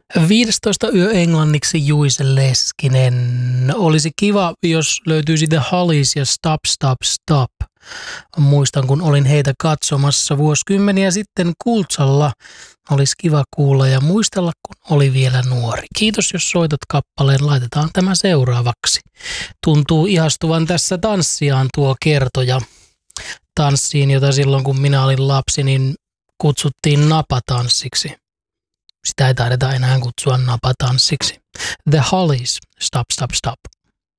15 yö englanniksi Juise Leskinen. Olisi kiva, jos löytyisi The Hollies ja Stop, Stop, Stop. Muistan, kun olin heitä katsomassa vuosikymmeniä sitten Kultsalla. Olisi kiva kuulla ja muistella, kun oli vielä nuori. Kiitos, jos soitat kappaleen. Laitetaan tämä seuraavaksi. Tuntuu ihastuvan tässä tanssiaan tuo kertoja. Tanssiin, jota silloin kun minä olin lapsi, niin kutsuttiin napatanssiksi. Sitä ei taideta enää kutsua napatanssiksi. The Hollies, Stop, Stop, Stop.